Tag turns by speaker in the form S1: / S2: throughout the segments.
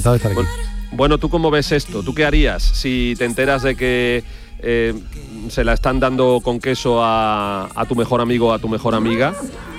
S1: Encantado de estar aquí.
S2: Bueno, ¿tú cómo ves esto? ¿Tú qué harías si te enteras de que se la están dando con queso a tu mejor amigo o a tu mejor amiga?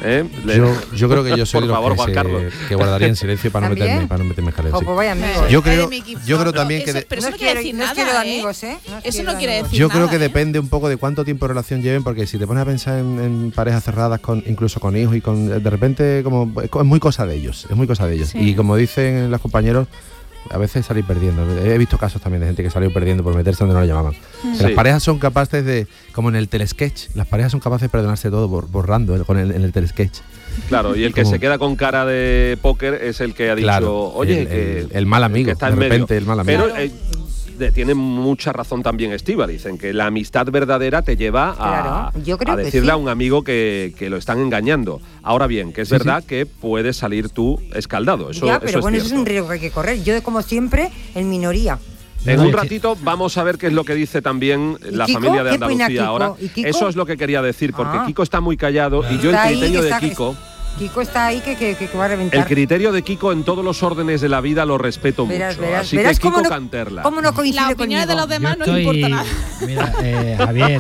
S1: Yo creo que yo soy
S2: por
S1: de los
S2: favor, Juan Carlos,
S1: que guardaría en silencio para no meterme en jaleo.
S3: Pues vaya amigo.
S1: Yo creo también que...
S4: Pero eso no quiere decir nada,
S3: quiero amigos,
S4: Eso no quiere decir
S1: Yo
S4: nada.
S1: creo que depende un poco de cuánto tiempo de relación lleven, porque si te pones a pensar en parejas cerradas, incluso con hijos, y de repente es muy cosa de ellos,
S4: Sí.
S1: Y como dicen los compañeros, a veces salir perdiendo. He visto casos también de gente que salió perdiendo por meterse donde no lo llamaban.
S2: Sí.
S1: Las parejas son capaces de, como en el telesketch, las parejas son capaces de perdonarse todo borrando en el telesketch.
S2: Claro, y el que se queda con cara de póker es el que ha dicho,
S1: claro,
S2: oye,
S1: el mal amigo,
S2: que está
S1: de
S2: en
S1: repente
S2: medio.
S1: el mal amigo.
S2: Pero tiene mucha razón también Estíbal. Dicen que la amistad verdadera te lleva a decirle a un amigo que lo están engañando. Ahora bien, que es verdad que puedes salir tú escaldado. Eso es
S3: un riesgo que hay que correr. Yo, como siempre, en minoría.
S2: En un ratito vamos a ver qué es lo que dice también la
S3: Kiko?
S2: familia de
S3: ¿Qué opina
S2: Andalucía
S3: Kiko?
S2: ahora.
S3: ¿Y Kiko?
S2: Eso es lo que quería decir, porque Kiko está muy callado y yo el
S3: Está ahí,
S2: criterio de Kiko...
S3: Kiko está ahí que va a reventar.
S2: El criterio de Kiko en todos los órdenes de la vida lo respeto mucho. Así que Kiko, canterla.
S3: ¿Cómo no coincide
S4: La opinión de los demás no importa nada.
S5: Mira, Javier,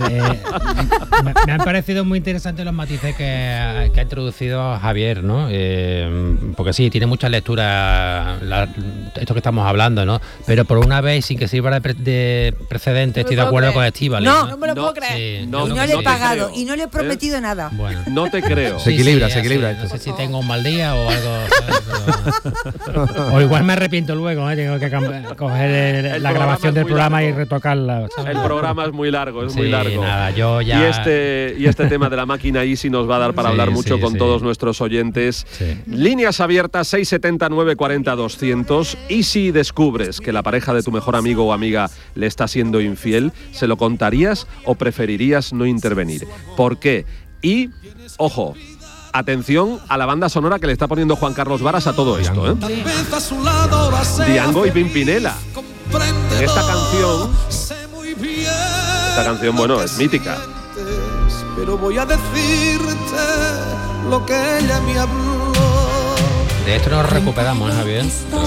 S5: me han parecido muy interesantes los matices que ha introducido Javier, ¿no? Porque sí, tiene mucha lectura esto que estamos hablando, ¿no? Pero por una vez, sin que sirva de precedente, estoy de acuerdo con Estíbal.
S4: No me lo puedo creer.
S3: Y no le he pagado, y no le he prometido nada.
S5: Bueno.
S2: No te creo.
S1: Se equilibra esto.
S5: No sé si tengo un mal día o algo, ¿sabes? O igual me arrepiento luego, tengo que coger la grabación del programa y retocarla, ¿sabes?
S2: El programa es muy largo, muy largo.
S5: Nada, yo ya...
S2: Y este tema de la máquina Easy nos va a dar para hablar mucho con todos nuestros oyentes.
S5: Sí.
S2: Líneas abiertas 679 40 200. Y si descubres que la pareja de tu mejor amigo o amiga le está siendo infiel, ¿se lo contarías o preferirías no intervenir? ¿Por qué? Y, ojo, atención a la banda sonora que le está poniendo Juan Carlos Varas a todo esto, Diango y Pimpinela. En esta canción, bueno, es mítica.
S6: Pero voy a decirte lo que ella me habló.
S5: De esto nos recuperamos, Javier.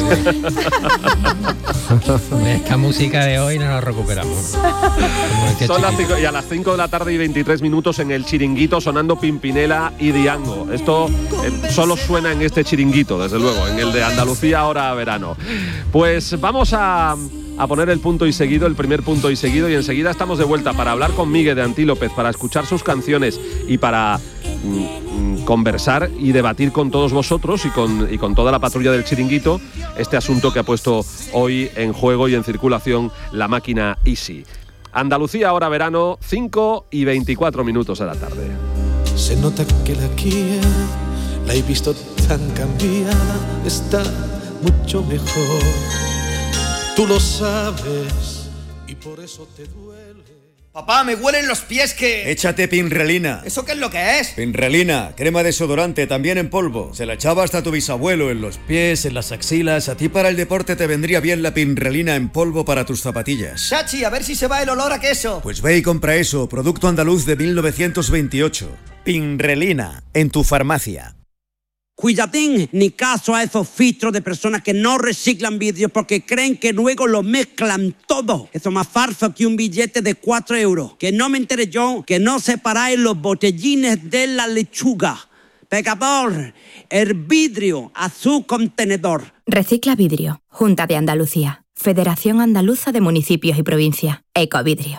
S5: De esta música de hoy no nos recuperamos.
S2: Son las 5, y a las 5 de la tarde y 23 minutos en el Chiringuito sonando Pimpinela y Diango. Esto solo suena en este Chiringuito, desde luego, en el de Andalucía ahora verano. Pues vamos a poner el punto y seguido, el primer punto y seguido, y enseguida estamos de vuelta para hablar con Miguel de Antílopez, para escuchar sus canciones y para conversar y debatir con todos vosotros y con toda la patrulla del Chiringuito este asunto que ha puesto hoy en juego y en circulación la máquina Easy. Andalucía ahora verano, 5 y 24 minutos de la tarde.
S6: Se nota que la quiero, la he visto tan cambiada, está mucho mejor. Tú lo sabes y por eso te duele.
S7: Papá, me huelen los pies que...
S8: Échate Pinrelina.
S7: ¿Eso qué es lo que es?
S8: Pinrelina, crema desodorante, también en polvo. Se la echaba hasta tu bisabuelo en los pies, en las axilas. A ti para el deporte te vendría bien la Pinrelina en polvo para tus zapatillas.
S7: Chachi, a ver si se va el olor a queso.
S8: Pues ve y compra eso, producto andaluz de 1928. Pinrelina, en tu farmacia.
S9: Cuidadín, ni caso a esos filtros de personas que no reciclan vídeos porque creen que luego lo mezclan todo. Eso es más falso que un billete de 4 euros. Que no me enteré yo que no separáis los botellines de la lechuga. Pecador, el vidrio a su contenedor.
S10: Recicla Vidrio, Junta de Andalucía, Federación Andaluza de Municipios y Provincias, Ecovidrio.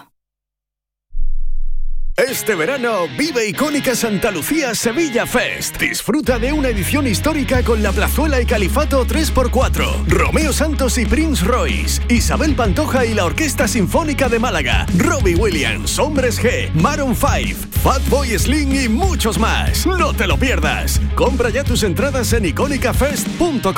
S11: Este verano vive Icónica Santa Lucía Sevilla Fest. Disfruta de una edición histórica con La Plazuela y Califato 3x4, Romeo Santos y Prince Royce, Isabel Pantoja y la Orquesta Sinfónica de Málaga, Robbie Williams, Hombres G, Maroon 5, Fatboy Slim y muchos más. No te lo pierdas. Compra ya tus entradas en icónicafest.com.